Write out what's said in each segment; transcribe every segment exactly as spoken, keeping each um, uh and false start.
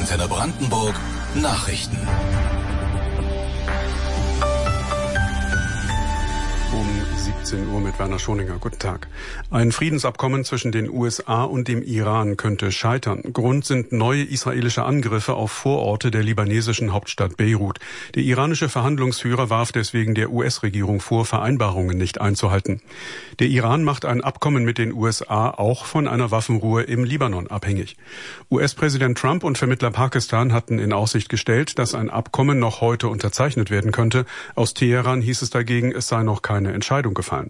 Antenne Brandenburg Nachrichten. Um siebzehn Uhr mit Werner Schoninger. Guten Tag. Ein Friedensabkommen zwischen den U S A und dem Iran könnte scheitern. Grund sind neue israelische Angriffe auf Vororte der libanesischen Hauptstadt Beirut. Der iranische Verhandlungsführer warf deswegen der U S-Regierung vor, Vereinbarungen nicht einzuhalten. Der Iran macht ein Abkommen mit den U S A auch von einer Waffenruhe im Libanon abhängig. U S-Präsident Trump und Vermittler Pakistan hatten in Aussicht gestellt, dass ein Abkommen noch heute unterzeichnet werden könnte. Aus Teheran hieß es dagegen, es sei noch keine Entscheidung gefallen.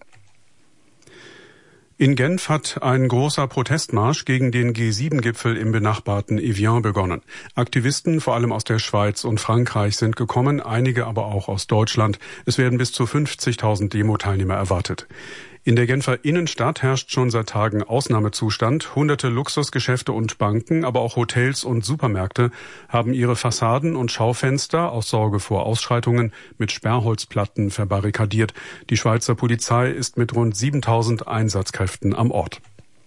In Genf hat ein großer Protestmarsch gegen den G sieben Gipfel im benachbarten Evian begonnen. Aktivisten, vor allem aus der Schweiz und Frankreich, sind gekommen, einige aber auch aus Deutschland. Es werden bis zu fünfzigtausend Demo-Teilnehmer erwartet. In der Genfer Innenstadt herrscht schon seit Tagen Ausnahmezustand. Hunderte Luxusgeschäfte und Banken, aber auch Hotels und Supermärkte haben ihre Fassaden und Schaufenster aus Sorge vor Ausschreitungen mit Sperrholzplatten verbarrikadiert. Die Schweizer Polizei ist mit rund siebentausend Einsatzkräften am Ort.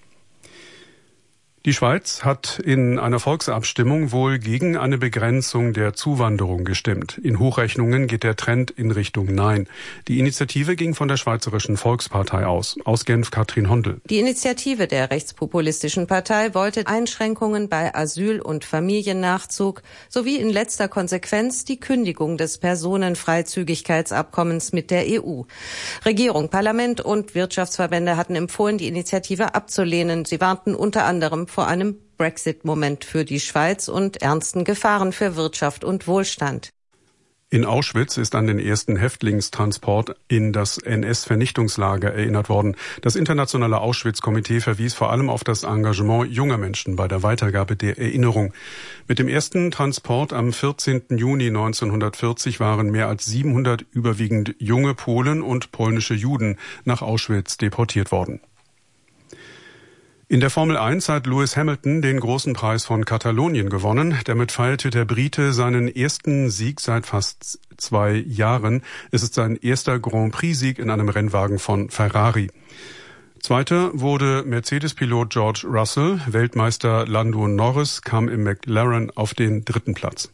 Die Schweiz hat in einer Volksabstimmung wohl gegen eine Begrenzung der Zuwanderung gestimmt. In Hochrechnungen geht der Trend in Richtung Nein. Die Initiative ging von der Schweizerischen Volkspartei aus. Aus Genf Katrin Hondel. Die Initiative der rechtspopulistischen Partei wollte Einschränkungen bei Asyl- und Familiennachzug sowie in letzter Konsequenz die Kündigung des Personenfreizügigkeitsabkommens mit der E U. Regierung, Parlament und Wirtschaftsverbände hatten empfohlen, die Initiative abzulehnen. Sie warnten unter anderem vor einem Brexit-Moment für die Schweiz und ernsten Gefahren für Wirtschaft und Wohlstand. In Auschwitz ist an den ersten Häftlingstransport in das N S-Vernichtungslager erinnert worden. Das internationale Auschwitz-Komitee verwies vor allem auf das Engagement junger Menschen bei der Weitergabe der Erinnerung. Mit dem ersten Transport am vierzehnten Juni neunzehnhundertvierzig waren mehr als siebenhundert überwiegend junge Polen und polnische Juden nach Auschwitz deportiert worden. In der Formel eins hat Lewis Hamilton den großen Preis von Katalonien gewonnen. Damit feierte der Brite seinen ersten Sieg seit fast zwei Jahren. Es ist sein erster Grand Prix-Sieg in einem Rennwagen von Ferrari. Zweiter wurde Mercedes-Pilot George Russell. Weltmeister Lando Norris kam im McLaren auf den dritten Platz.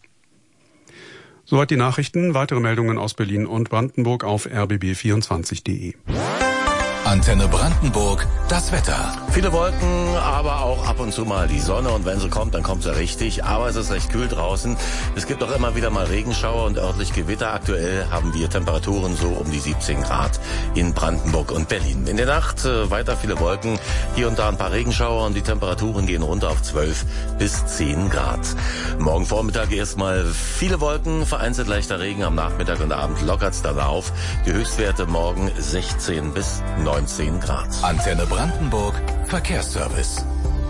Soweit die Nachrichten. Weitere Meldungen aus Berlin und Brandenburg auf r b b vierundzwanzig punkt d e. Antenne Brandenburg, das Wetter. Viele Wolken, aber auch ab und zu mal die Sonne. Und wenn sie kommt, dann kommt sie richtig. Aber es ist recht kühl draußen. Es gibt auch immer wieder mal Regenschauer und örtlich Gewitter. Aktuell haben wir Temperaturen so um die siebzehn Grad in Brandenburg und Berlin. In der Nacht äh, weiter viele Wolken, hier und da ein paar Regenschauer und die Temperaturen gehen runter auf zwölf bis zehn Grad. Morgen Vormittag erstmal viele Wolken, vereinzelt leichter Regen. Am Nachmittag und Abend lockert's dann auf. Die Höchstwerte morgen sechzehn bis neunzehn Grad. Antenne Brandenburg, Verkehrsservice.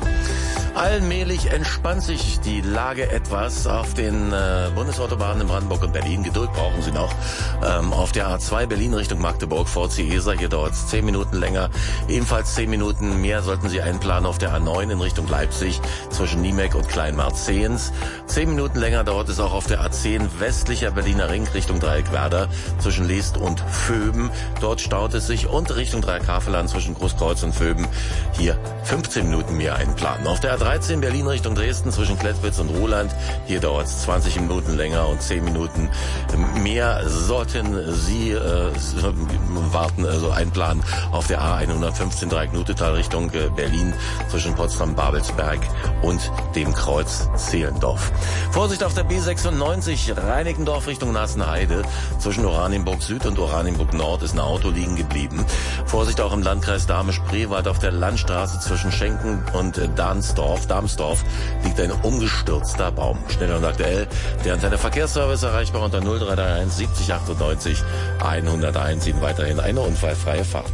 Allmählich entspannt sich die Lage etwas auf den äh, Bundesautobahnen in Brandenburg und Berlin. Geduld brauchen Sie noch. Ähm, auf der A zwei Berlin Richtung Magdeburg, V C Eser, hier dauert es zehn Minuten länger. Ebenfalls zehn Minuten mehr sollten Sie einplanen auf der A neun in Richtung Leipzig zwischen Niemek und Kleinmarzehns. zehn Minuten länger dauert es auch auf der A zehn westlicher Berliner Ring Richtung Dreieckwerder zwischen Leest und Vöben. Dort staut es sich und Richtung Dreieck-Havelland zwischen Großkreuz und Vöben. Hier fünfzehn Minuten mehr einplanen. Auf der A dreizehn Berlin Richtung Dresden zwischen Klettwitz und Roland. Hier dauert es zwanzig Minuten länger und zehn Minuten mehr sollten Sie äh, warten, also einplanen auf der A hundertfünfzehn Dreieck-Nutetal Richtung äh, Berlin zwischen Potsdam-Babelsberg und dem Kreuz Zehlendorf. Vorsicht auf der B sechsundneunzig Reinickendorf Richtung Nassenheide. Zwischen Oranienburg Süd und Oranienburg Nord ist ein Auto liegen geblieben. Vorsicht auch im Landkreis Dahme-Spreewald auf der Landstraße zwischen Schenken und äh, Dansdorf. Darmsdorf liegt ein umgestürzter Baum. Schnell und aktuell der Antenne Verkehrsservice erreichbar unter null drei drei eins siebzig achtundneunzig hunderteins. Ihnen weiterhin eine unfallfreie Fahrt.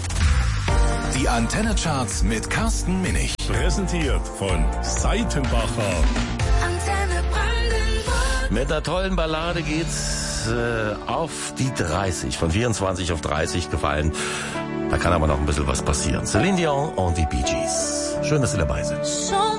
Die Antenne Charts mit Carsten Minich. Präsentiert von Seitenbacher. Antenne Brandenburg. Mit einer tollen Ballade geht's äh, auf die dreißig. Von vierundzwanzig auf dreißig gefallen. Da kann aber noch ein bisschen was passieren. Celine Dion und die Bee Gees. Schön, dass Sie dabei sind.